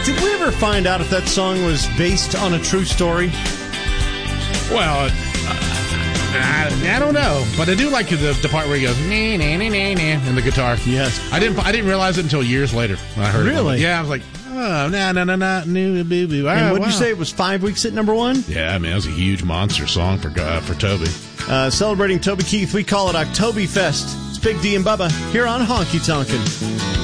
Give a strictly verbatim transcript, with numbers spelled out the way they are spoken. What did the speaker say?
Did we ever find out if that song was based on a true story? Well, uh, I, I don't know, but I do like the, the part where he goes nah, nah, nah, nah, nah, in the guitar. Yes, I didn't. I didn't realize it until years later when I heard really? it. Really? Yeah, I was like, oh, nah, nah, nah, nah, new, boo, boo. And oh, what did wow. you say? It was five weeks at number one. Yeah, I mean, it was a huge monster song for uh, for Toby. Uh, celebrating Toby Keith, we call it Oktoberfest. It's Big D and Bubba here on Honky Tonkin'.